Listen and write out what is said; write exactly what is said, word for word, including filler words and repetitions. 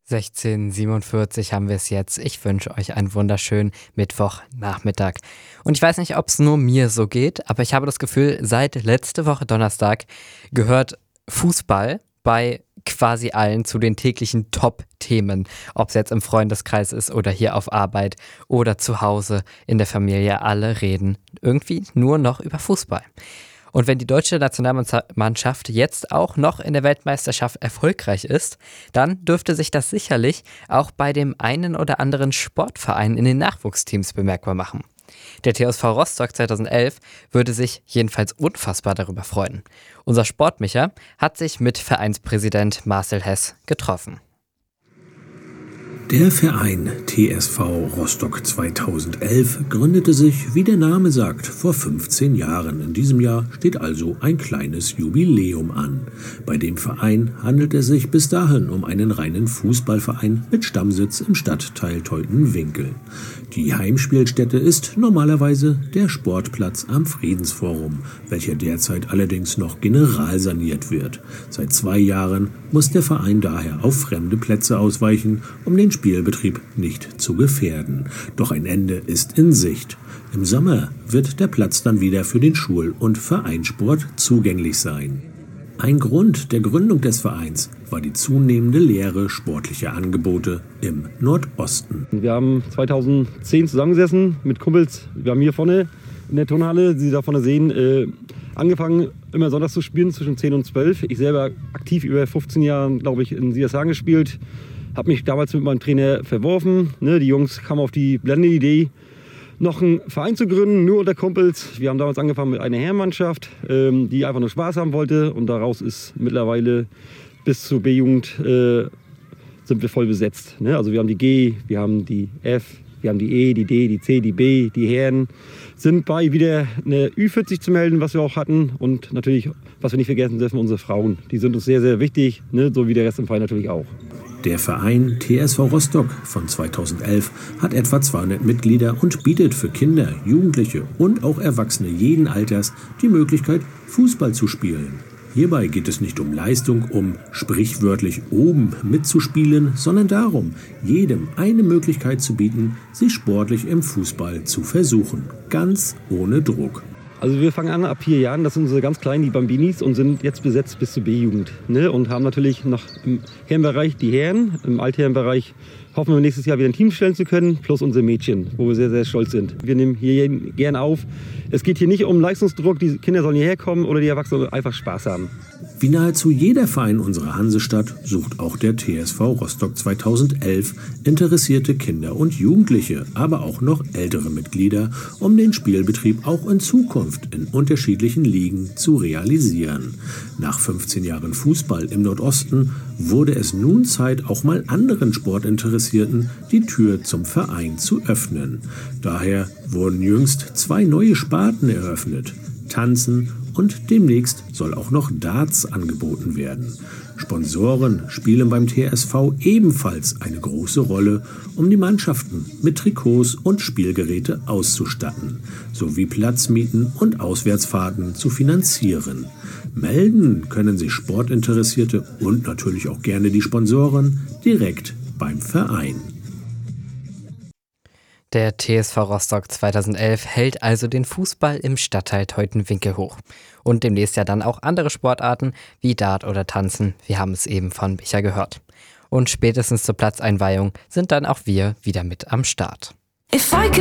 sechzehn Uhr siebenundvierzig haben wir es jetzt. Ich wünsche euch einen wunderschönen Mittwochnachmittag. Und ich weiß nicht, ob es nur mir so geht, aber ich habe das Gefühl, seit letzte Woche Donnerstag gehört Fußball bei quasi allen zu den täglichen Top-Themen. Ob es jetzt im Freundeskreis ist oder hier auf Arbeit oder zu Hause in der Familie. Alle reden irgendwie nur noch über Fußball. Und wenn die deutsche Nationalmannschaft jetzt auch noch in der Weltmeisterschaft erfolgreich ist, dann dürfte sich das sicherlich auch bei dem einen oder anderen Sportverein in den Nachwuchsteams bemerkbar machen. Der T S V Rostock zweitausendelf würde sich jedenfalls unfassbar darüber freuen. Unser Sportmicher hat sich mit Vereinspräsident Marcel Hess getroffen. Der Verein T S V Rostock zweitausendelf gründete sich, wie der Name sagt, vor fünfzehn Jahren. In diesem Jahr steht also ein kleines Jubiläum an. Bei dem Verein handelt es sich bis dahin um einen reinen Fußballverein mit Stammsitz im Stadtteil Teutonen-Winkel. Die Heimspielstätte ist normalerweise der Sportplatz am Friedensforum, welcher derzeit allerdings noch generalsaniert wird. Seit zwei Jahren muss der Verein daher auf fremde Plätze ausweichen, um den Spielbetrieb nicht zu gefährden. Doch ein Ende ist in Sicht. Im Sommer wird der Platz dann wieder für den Schul- und Vereinssport zugänglich sein. Ein Grund der Gründung des Vereins war die zunehmende Leere sportlicher Angebote im Nordosten. Wir haben zweitausendzehn zusammengesessen mit Kumpels. Wir haben hier vorne in der Turnhalle, die Sie da vorne sehen, äh, angefangen, immer sonntags zu spielen zwischen zehn und zwölf. Ich selber aktiv über fünfzehn Jahren, glaube ich, in Siershagen gespielt. Habe mich damals mit meinem Trainer verworfen. Ne, die Jungs kamen auf die blendende Idee, noch einen Verein zu gründen, nur unter Kumpels. Wir haben damals angefangen mit einer Herrenmannschaft, ähm, die einfach nur Spaß haben wollte. Und daraus ist mittlerweile bis zur B-Jugend äh, sind wir voll besetzt. Ne? Also wir haben die G, wir haben die F, wir haben die E, die D, die C, die B, die Herren. Sind bei wieder eine Ü vierzig zu melden, was wir auch hatten. Und natürlich, was wir nicht vergessen dürfen, unsere Frauen. Die sind uns sehr, sehr wichtig, ne? So wie der Rest im Verein natürlich auch. Der Verein T S V Rostock von zweitausendelf hat etwa zweihundert Mitglieder und bietet für Kinder, Jugendliche und auch Erwachsene jeden Alters die Möglichkeit, Fußball zu spielen. Hierbei geht es nicht um Leistung, um sprichwörtlich oben mitzuspielen, sondern darum, jedem eine Möglichkeit zu bieten, sich sportlich im Fußball zu versuchen. Ganz ohne Druck. Also wir fangen an ab vier Jahren, das sind unsere ganz kleinen, die Bambinis, und sind jetzt besetzt bis zur B-Jugend. Ne? Und haben natürlich noch im Herrenbereich die Herren, im Altherrenbereich hoffen wir nächstes Jahr wieder ein Team stellen zu können, plus unsere Mädchen, wo wir sehr, sehr stolz sind. Wir nehmen hier gern auf. Es geht hier nicht um Leistungsdruck, die Kinder sollen hierher kommen oder die Erwachsenen einfach Spaß haben. Wie nahezu jeder Verein unserer Hansestadt sucht auch der T S V Rostock zweitausendelf interessierte Kinder und Jugendliche, aber auch noch ältere Mitglieder, um den Spielbetrieb auch in Zukunft in unterschiedlichen Ligen zu realisieren. Nach fünfzehn Jahren Fußball im Nordosten wurde es nun Zeit, auch mal anderen Sportinteressierten die Tür zum Verein zu öffnen. Daher wurden jüngst zwei neue Sparten eröffnet: Tanzen, und demnächst soll auch noch Darts angeboten werden. Sponsoren spielen beim T S V ebenfalls eine große Rolle, um die Mannschaften mit Trikots und Spielgeräte auszustatten, sowie Platzmieten und Auswärtsfahrten zu finanzieren. Melden können sich Sportinteressierte und natürlich auch gerne die Sponsoren direkt beim Verein. Der T S V Rostock zweitausendelf hält also den Fußball im Stadtteil Teutonen-Winkel hoch. Und demnächst ja dann auch andere Sportarten wie Dart oder Tanzen. Wir haben es eben von Micha gehört. Und spätestens zur Platzeinweihung sind dann auch wir wieder mit am Start.